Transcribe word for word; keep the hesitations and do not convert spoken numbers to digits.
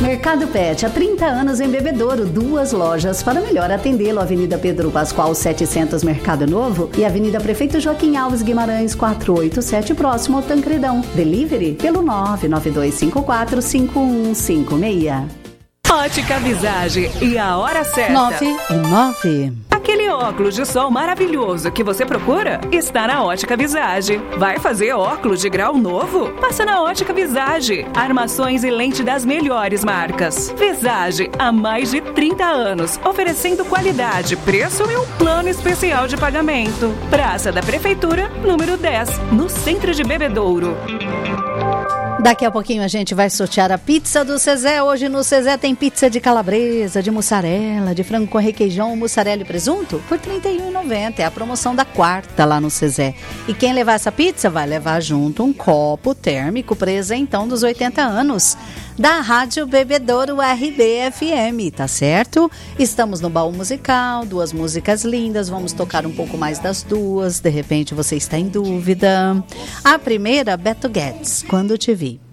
Mercado Pet, há trinta anos em Bebedouro, duas lojas para melhor atendê-lo. Avenida Pedro Pascoal setecentos, Mercado Novo, e Avenida Prefeito Joaquim Alves Guimarães quatrocentos e oitenta e sete, próximo ao Tancredão. Delivery pelo nove nove dois cinco quatro cinco um cinco seis. Ótica Visage e a hora certa. nove e nove. Aquele óculos de sol maravilhoso que você procura está na Ótica Visage. Vai fazer óculos de grau novo? Passa na Ótica Visage. Armações e lente das melhores marcas. Visage, há mais de trinta anos, oferecendo qualidade, preço e um plano especial de pagamento. Praça da Prefeitura, número dez, no centro de Bebedouro. Daqui a pouquinho a gente vai sortear a pizza do Zezé. Hoje no Zezé tem pizza de calabresa, de mussarela, de frango com requeijão, mussarela e presunto por trinta e um reais e noventa centavos. É a promoção da quarta lá no Zezé. E quem levar essa pizza vai levar junto um copo térmico presentão dos oitenta anos da Rádio Bebedouro R B F M, tá certo? Estamos no baú musical, duas músicas lindas, vamos tocar um pouco mais das duas, de repente você está em dúvida. A primeira, Beto Guedes, Quando Te Vi.